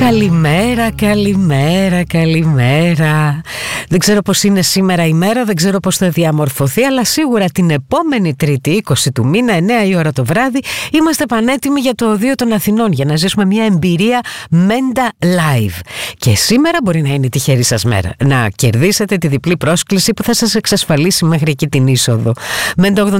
Καλημέρα, καλημέρα, καλημέρα. Δεν ξέρω πώς είναι σήμερα η μέρα, δεν ξέρω πώς θα διαμορφωθεί, αλλά σίγουρα την επόμενη Τρίτη, 20 του μήνα, 9 η ώρα το βράδυ, είμαστε πανέτοιμοι για το Οδείο των Αθηνών για να ζήσουμε μια εμπειρία Menda Live. Και σήμερα μπορεί να είναι η τυχερή σας μέρα να κερδίσετε τη διπλή πρόσκληση που θα σας εξασφαλίσει μέχρι εκεί την είσοδο. Menda